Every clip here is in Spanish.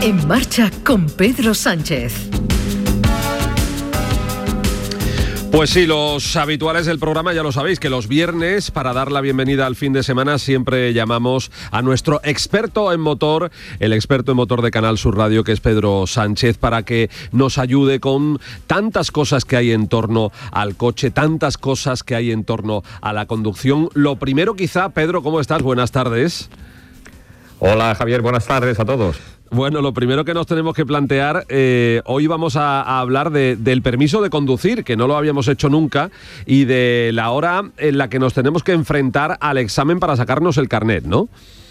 En Marcha con Pedro Sánchez. Pues sí, los habituales del programa ya lo sabéis, que los viernes, para dar la bienvenida al fin de semana, siempre llamamos a nuestro experto en motor, el experto en motor de Canal Sur Radio, que es Pedro Sánchez, para que nos ayude con tantas cosas que hay en torno al coche, tantas cosas que hay en torno a la conducción. Lo primero quizá, Pedro, ¿cómo estás? Buenas tardes. Hola Javier, buenas tardes a todos. Bueno, lo primero que nos tenemos que plantear, hoy vamos a hablar del permiso de conducir, que no lo habíamos hecho nunca, y de la hora en la que nos tenemos que enfrentar al examen para sacarnos el carnet, ¿no?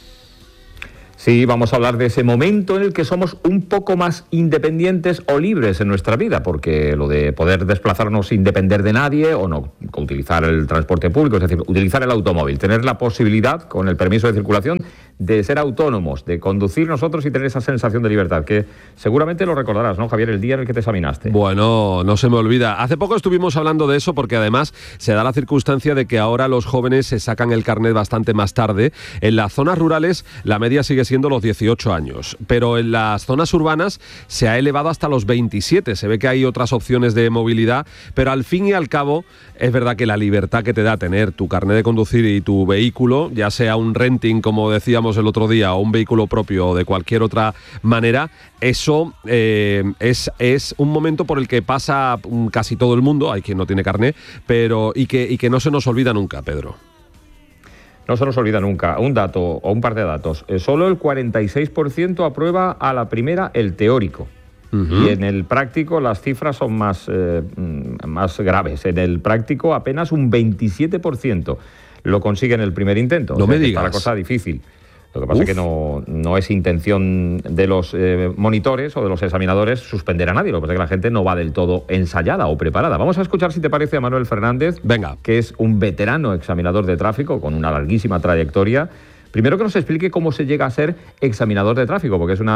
Sí, vamos a hablar de ese momento en el que somos un poco más independientes o libres en nuestra vida, porque lo de poder desplazarnos sin depender de nadie o no utilizar el transporte público, es decir, utilizar el automóvil, tener la posibilidad con el permiso de circulación de ser autónomos, de conducir nosotros y tener esa sensación de libertad, que seguramente lo recordarás, ¿no, Javier? El día en el que te examinaste. Bueno, no se me olvida. Hace poco estuvimos hablando de eso porque además se da la circunstancia de que ahora los jóvenes se sacan el carnet bastante más tarde. En las zonas rurales la media sigue siendo los 18 años, pero en las zonas urbanas se ha elevado hasta los 27. Se ve que hay otras opciones de movilidad, pero al fin y al cabo es verdad que la libertad que te da tener tu carnet de conducir y tu vehículo, ya sea un renting, como decíamos el otro día, o un vehículo propio o de cualquier otra manera, eso es un momento por el que pasa casi todo el mundo. Hay quien no tiene carnet, pero y que no se nos olvida nunca, Pedro. No se nos olvida nunca. Un dato o un par de datos. Solo el 46% aprueba a la primera el teórico. Uh-huh. Y en el práctico las cifras son más graves. En el práctico apenas un 27% lo consigue en el primer intento. No me digas. Está la cosa difícil. Lo que pasa es que no es intención de los monitores o de los examinadores suspender a nadie. Lo que pasa es que la gente no va del todo ensayada o preparada. Vamos a escuchar, si te parece, a Manuel Fernández, venga, que es un veterano examinador de tráfico con una larguísima trayectoria. Primero que nos explique cómo se llega a ser examinador de tráfico, porque es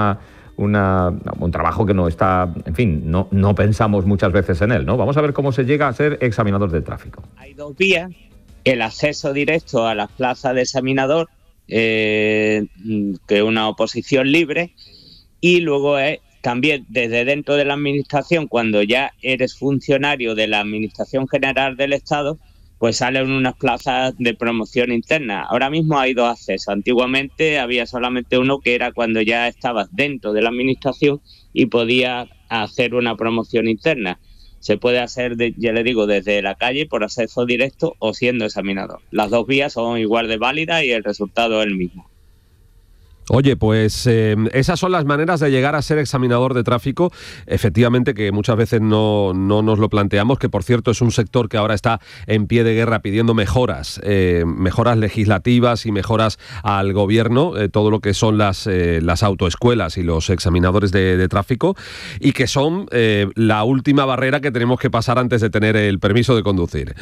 un trabajo que no está, en fin, no pensamos muchas veces en él, ¿no? Vamos a ver cómo se llega a ser examinador de tráfico. Hay dos vías: el acceso directo a las plazas de examinador, que es una oposición libre, y luego es también desde dentro de la administración, cuando ya eres funcionario de la Administración General del Estado, pues salen unas plazas de promoción interna. Ahora mismo hay dos accesos. Antiguamente había solamente uno, que era cuando ya estabas dentro de la administración y podías hacer una promoción interna. Se puede hacer, ya le digo, desde la calle por acceso directo o siendo examinador. Las dos vías son igual de válidas y el resultado es el mismo. Oye, pues esas son las maneras de llegar a ser examinador de tráfico. Efectivamente, que muchas veces no nos lo planteamos, que por cierto es un sector que ahora está en pie de guerra pidiendo mejoras legislativas y mejoras al gobierno, todo lo que son las autoescuelas y los examinadores de tráfico, y que son la última barrera que tenemos que pasar antes de tener el permiso de conducir.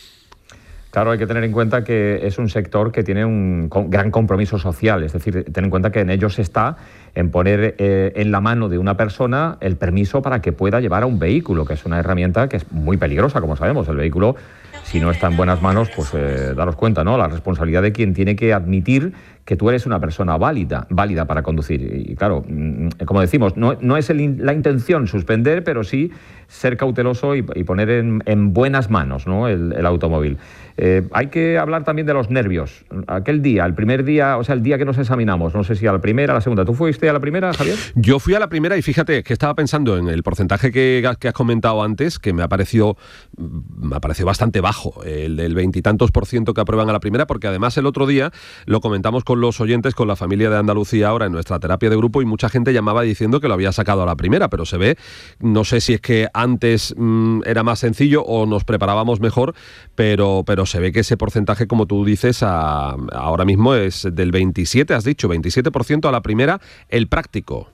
Claro, hay que tener en cuenta que es un sector que tiene un gran compromiso social, es decir, ten en cuenta que en ellos está en poner en la mano de una persona el permiso para que pueda llevar a un vehículo, que es una herramienta que es muy peligrosa, como sabemos. El vehículo, si no está en buenas manos, pues daros cuenta, ¿no? La responsabilidad de quien tiene que admitir que tú eres una persona válida para conducir. Y claro, como decimos, no es la intención suspender, pero sí ser cauteloso y poner en buenas manos, ¿no?, el automóvil. Hay que hablar también de los nervios. Aquel día, el primer día, o sea, el día que nos examinamos, no sé si a la primera, a la segunda. ¿Tú fuiste a la primera, Javier? Yo fui a la primera y fíjate que estaba pensando en el porcentaje que has comentado antes, que me ha parecido bastante bajo, el del 20 y tantos % que aprueban a la primera, porque además el otro día lo comentamos con los oyentes, con la familia de Andalucía ahora en nuestra terapia de grupo, y mucha gente llamaba diciendo que lo había sacado a la primera, pero se ve, no sé si es que antes era más sencillo o nos preparábamos mejor, pero se ve que ese porcentaje, como tú dices, ahora mismo es del 27, has dicho, 27% a la primera, el práctico.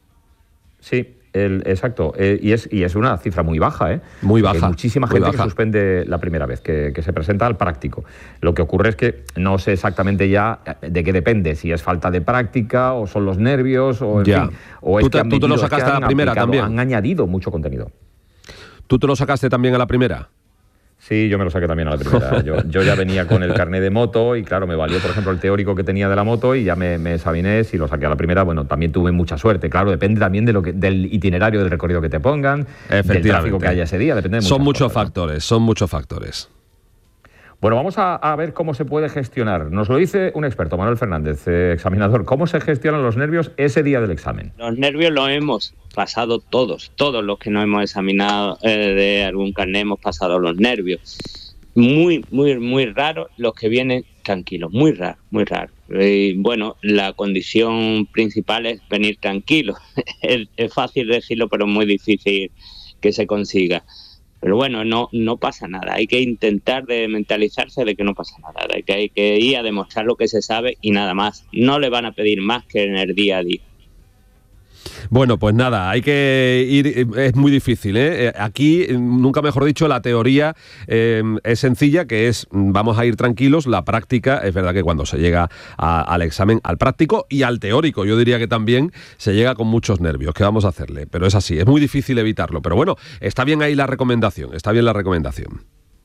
Sí, exacto. Y es una cifra muy baja, ¿eh? Muy baja. Hay muchísima gente que suspende la primera vez, que se presenta al práctico. Lo que ocurre es que no sé exactamente ya de qué depende, si es falta de práctica o son los nervios o en fin. O es ¿Tú te lo sacaste a la primera también? Han añadido mucho contenido. ¿Tú te lo sacaste también a la primera? Sí, yo me lo saqué también a la primera. Yo ya venía con el carné de moto y claro, me valió, por ejemplo, el teórico que tenía de la moto y ya me examiné, si lo saqué a la primera, bueno, también tuve mucha suerte. Claro, depende también del itinerario, del recorrido que te pongan, del tráfico que haya ese día, depende de muchas Son muchos cosas, factores, son muchos factores. Bueno, vamos a ver cómo se puede gestionar. Nos lo dice un experto, Manuel Fernández, examinador. ¿Cómo se gestionan los nervios ese día del examen? Los nervios los hemos pasado todos los que nos hemos examinado de algún carnet hemos pasado los nervios. Muy, muy, muy raros los que vienen tranquilos, muy raro, muy raro. Y bueno, la condición principal es venir tranquilo. Es fácil decirlo, pero muy difícil que se consiga. Pero bueno, no pasa nada. Hay que intentar de mentalizarse de que no pasa nada. De que hay que ir a demostrar lo que se sabe y nada más. No le van a pedir más que en el día a día. Bueno, pues nada, hay que ir, es muy difícil, ¿eh? Aquí, nunca mejor dicho, la teoría es sencilla, que es vamos a ir tranquilos. La práctica, es verdad que cuando se llega al examen, al práctico y al teórico, yo diría que también se llega con muchos nervios. ¿Qué vamos a hacerle? Pero es así, es muy difícil evitarlo. Pero bueno, está bien ahí la recomendación, está bien la recomendación.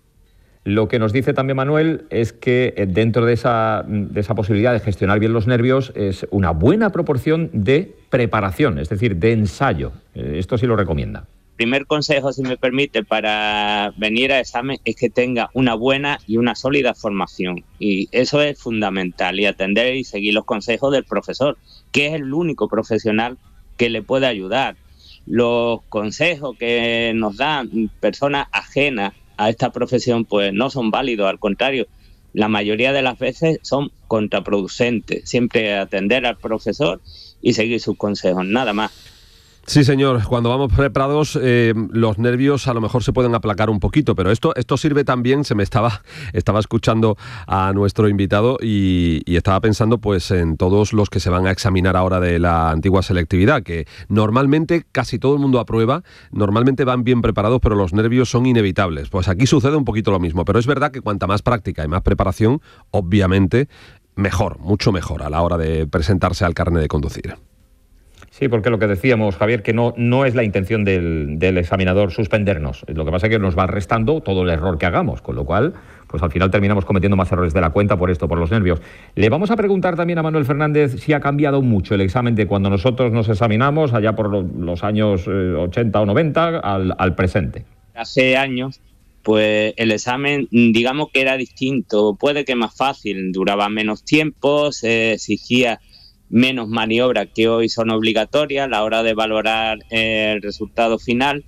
Lo que nos dice también Manuel es que dentro de esa posibilidad de gestionar bien los nervios es una buena proporción de preparación, es decir, de ensayo. Esto sí lo recomienda. Primer consejo, si me permite, para venir a examen es que tenga una buena y una sólida formación. Y eso es fundamental, y atender y seguir los consejos del profesor, que es el único profesional que le puede ayudar. Los consejos que nos dan personas ajenas a esta profesión pues no son válidos, al contrario, la mayoría de las veces son contraproducentes. Siempre atender al profesor y seguir sus consejos, nada más. Sí, señor, cuando vamos preparados los nervios a lo mejor se pueden aplacar un poquito, pero esto sirve también. Estaba escuchando a nuestro invitado y estaba pensando pues en todos los que se van a examinar ahora de la antigua selectividad, que normalmente casi todo el mundo aprueba, normalmente van bien preparados, pero los nervios son inevitables. Pues aquí sucede un poquito lo mismo, pero es verdad que cuanta más práctica y más preparación, obviamente, mejor, mucho mejor a la hora de presentarse al carnet de conducir. Sí, porque lo que decíamos, Javier, que no es la intención del examinador suspendernos. Lo que pasa es que nos va restando todo el error que hagamos, con lo cual, pues al final terminamos cometiendo más errores de la cuenta por esto, por los nervios. Le vamos a preguntar también a Manuel Fernández si ha cambiado mucho el examen de cuando nosotros nos examinamos, allá por los años 80 o 90, al presente. Hace años, pues el examen, digamos que era distinto, puede que más fácil, duraba menos tiempo, se exigía menos maniobras que hoy son obligatorias a la hora de valorar el resultado final,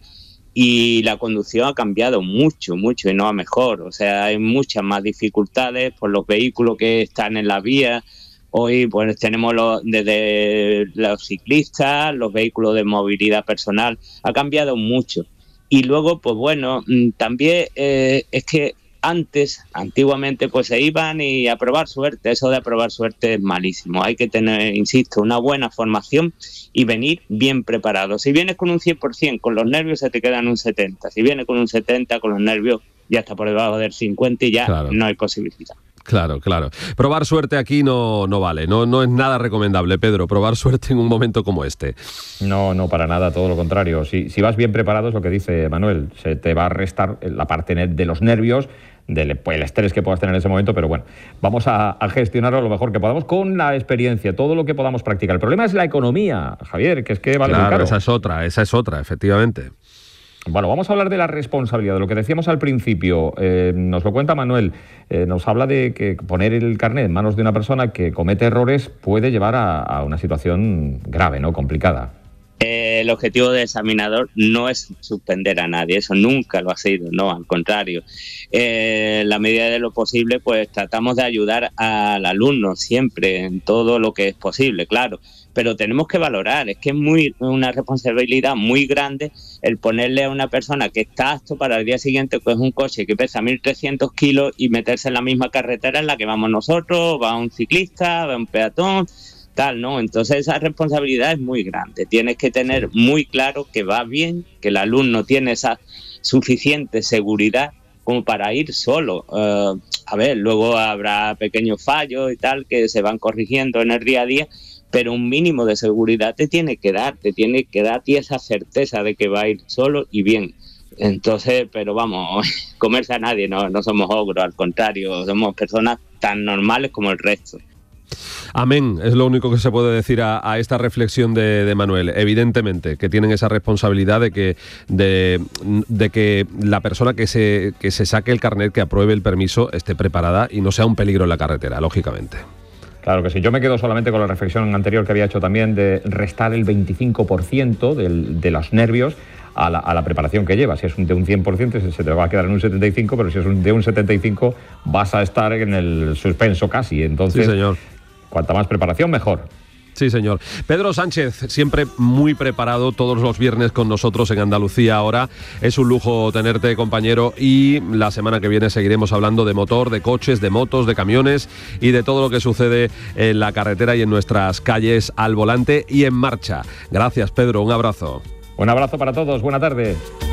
y la conducción ha cambiado mucho y no a mejor. O sea, hay muchas más dificultades por los vehículos que están en la vía. Hoy pues tenemos desde los ciclistas, los vehículos de movilidad personal, ha cambiado mucho. Y luego, pues bueno, también es que antiguamente pues se iban y a probar suerte. Eso de a probar suerte es malísimo. Hay que tener, insisto, una buena formación y venir bien preparado. Si vienes con un 100%, con los nervios se te quedan un 70%. Si vienes con un 70%, con los nervios ya está por debajo del 50% y ya claro, no hay posibilidad. Claro. Probar suerte aquí no vale, no es nada recomendable, Pedro, probar suerte en un momento como este. No, para nada, todo lo contrario. Si vas bien preparado, es lo que dice Manuel, se te va a restar la parte de los nervios, del estrés que puedas tener en ese momento, pero bueno, vamos a gestionarlo lo mejor que podamos con la experiencia, todo lo que podamos practicar. El problema es la economía, Javier, que es que vale muy caro. Esa es otra, efectivamente. Bueno, vamos a hablar de la responsabilidad, de lo que decíamos al principio. Nos lo cuenta Manuel, nos habla de que poner el carnet en manos de una persona que comete errores puede llevar a una situación grave, ¿no? Complicada. El objetivo del examinador no es suspender a nadie, eso nunca lo ha sido, no, al contrario. En la medida de lo posible, pues tratamos de ayudar al alumno siempre, en todo lo que es posible, claro. Pero tenemos que valorar, es que es una responsabilidad muy grande el ponerle a una persona que está apto para el día siguiente, pues un coche que pesa 1.300 kilos y meterse en la misma carretera en la que vamos nosotros, va un ciclista, va un peatón, tal, ¿no? Entonces esa responsabilidad es muy grande. Tienes que tener muy claro que va bien, que el alumno tiene esa suficiente seguridad como para ir solo. A ver, luego habrá pequeños fallos y tal que se van corrigiendo en el día a día, pero un mínimo de seguridad te tiene que dar y esa certeza de que va a ir solo y bien. Entonces, pero vamos, comerse a nadie, no somos ogros, al contrario, somos personas tan normales como el resto. Amén, es lo único que se puede decir a esta reflexión de Manuel. Evidentemente que tienen esa responsabilidad de que la persona que se saque el carnet, que apruebe el permiso, esté preparada y no sea un peligro en la carretera, lógicamente. Claro que sí. Yo me quedo solamente con la reflexión anterior que había hecho también de restar el 25% de los nervios a la preparación que lleva. Si es de un 100% se te va a quedar en un 75%, pero si es de un 75% vas a estar en el suspenso casi. Entonces, sí, señor. Cuanta más preparación, mejor. Sí, señor. Pedro Sánchez, siempre muy preparado, todos los viernes con nosotros en Andalucía Ahora. Es un lujo tenerte, compañero, y la semana que viene seguiremos hablando de motor, de coches, de motos, de camiones y de todo lo que sucede en la carretera y en nuestras calles al volante y en marcha. Gracias, Pedro, un abrazo. Un abrazo para todos, buena tarde.